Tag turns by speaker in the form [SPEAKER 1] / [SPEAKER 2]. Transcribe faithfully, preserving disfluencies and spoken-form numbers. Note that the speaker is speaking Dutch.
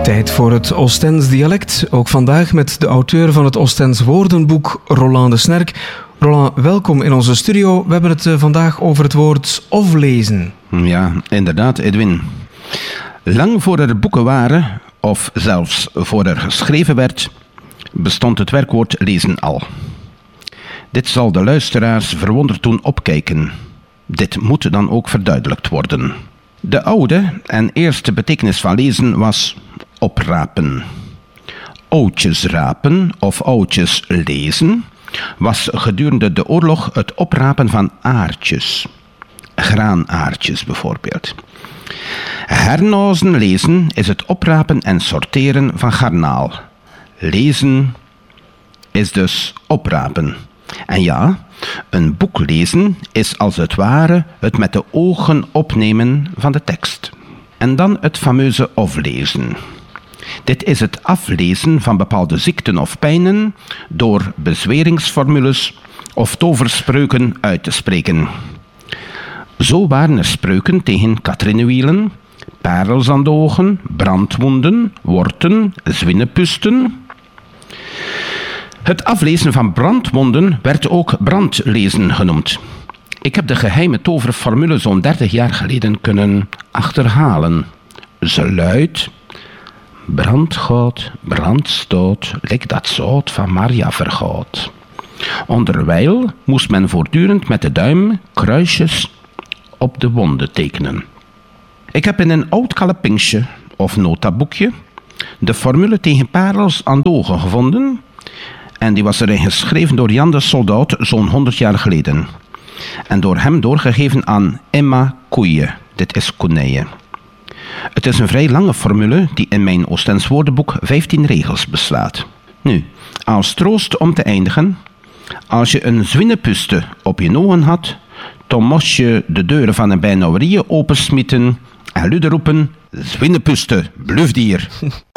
[SPEAKER 1] Tijd voor het Oostends dialect. Ook vandaag met de auteur van het Oostends woordenboek, Roland de Snerk. Roland, welkom in onze studio. We hebben het vandaag over het woord oflezen.
[SPEAKER 2] Ja, inderdaad, Edwin. Lang voor er boeken waren, of zelfs voor er geschreven werd, bestond het werkwoord lezen al. Dit zal de luisteraars verwonderd doen opkijken. Dit moet dan ook verduidelijkt worden. De oude en eerste betekenis van lezen was oprapen. Oudjes rapen of oudjes lezen was gedurende de oorlog het oprapen van aardjes. Graanaardjes bijvoorbeeld. Hernozen lezen is het oprapen en sorteren van garnaal. Lezen is dus oprapen. En ja, een boek lezen is als het ware het met de ogen opnemen van de tekst. En dan het fameuze oflezen. Dit is het aflezen van bepaalde ziekten of pijnen door bezweringsformules of toverspreuken uit te spreken. Zo waren er spreuken tegen katrinewielen, parels aan de ogen, brandwonden, worten, zwinnenpusten. Het aflezen van brandwonden werd ook brandlezen genoemd. Ik heb de geheime toverformule zo'n dertig jaar geleden kunnen achterhalen. Ze luidt: brandgoud, brandstoot, lik dat zout van Maria vergoud. Onderwijl moest men voortdurend met de duim kruisjes op de wonden tekenen. Ik heb in een oud kalepingsje of notaboekje de formule tegen parels aan de ogen gevonden. En die was erin geschreven door Jan de Soldaat zo'n honderd jaar geleden. En door hem doorgegeven aan Emma Koeien. Dit is konijnen. Het is een vrij lange formule die in mijn Oostends woordenboek vijftien regels beslaat. Nu, als troost om te eindigen. Als je een zwinnenpuste op je ogen had, dan moest je de deuren van een bijnauwerieën opensmieten en luide roepen: zwinnenpuste, blufdier.